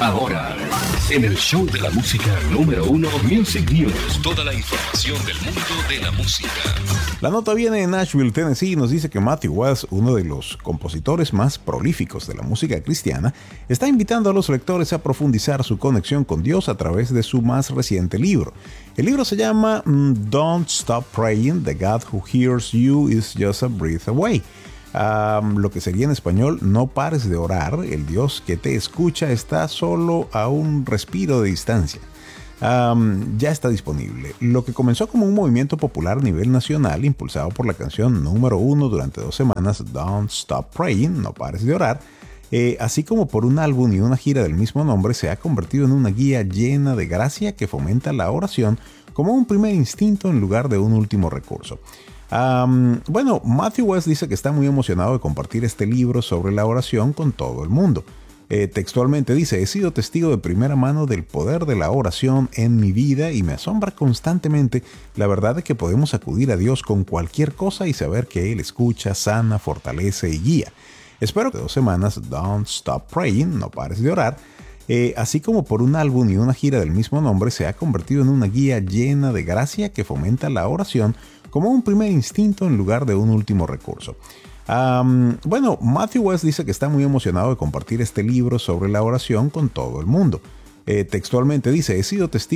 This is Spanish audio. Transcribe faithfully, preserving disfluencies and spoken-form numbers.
Ahora, en el show de la música número uno, Music News. Toda la información del mundo de la música. La nota viene de Nashville, Tennessee, y nos dice que Matthew Wells, uno de los compositores más prolíficos de la música cristiana, está invitando a los lectores a profundizar su conexión con Dios a través de su más reciente libro. El libro se llama mm, Don't Stop Praying, The God Who Hears You Is Just a Breath Away. Um, lo que sería en español, no pares de orar, el Dios que te escucha está solo a un respiro de distancia. Um, ya está disponible. Lo que comenzó como un movimiento popular a nivel nacional, impulsado por la canción número uno durante dos semanas, Don't Stop Praying, no pares de orar, eh, así como por un álbum y una gira del mismo nombre, se ha convertido en una guía llena de gracia que fomenta la oración como un primer instinto en lugar de un último recurso. Um, bueno, Matthew Wells dice que está muy emocionado de compartir este libro sobre la oración con todo el mundo. Eh, textualmente dice: he sido testigo de primera mano del poder de la oración en mi vida y me asombra constantemente la verdad de que podemos acudir a Dios con cualquier cosa y saber que Él escucha, sana, fortalece y guía. Espero que dos semanas, Don't Stop Praying, no pares de orar, Eh, así como por un álbum y una gira del mismo nombre, se ha convertido en una guía llena de gracia que fomenta la oración como un primer instinto en lugar de un último recurso. Um, bueno, Matthew Wells dice que está muy emocionado de compartir este libro sobre la oración con todo el mundo. Eh, textualmente dice: he sido testigo